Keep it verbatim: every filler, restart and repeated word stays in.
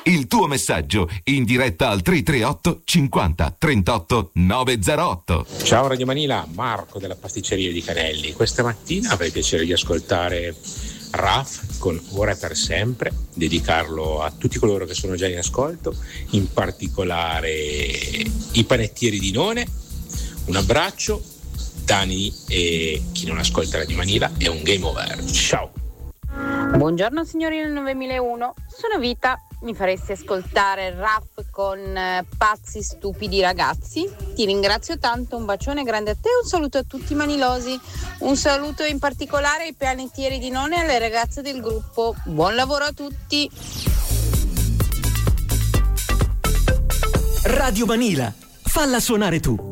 Il tuo messaggio in diretta al tre tre otto cinquanta trentotto novecentotto. Ciao Radio Manila, Marco della pasticceria di Canelli. Questa mattina avrei piacere di ascoltare Raf con Ora e per sempre, dedicarlo a tutti coloro che sono già in ascolto, in particolare i panettieri di None. Un abbraccio, Dani, e chi non ascolta Radio Manila è un game over. Ciao. Buongiorno signori del novemilauno, sono Vita, mi faresti ascoltare Raff con eh, Pazzi stupidi ragazzi? Ti ringrazio tanto, un bacione grande a te, un saluto a tutti i manilosi, un saluto in particolare ai panettieri di None e alle ragazze del gruppo. Buon lavoro a tutti. Radio Manila, falla suonare tu.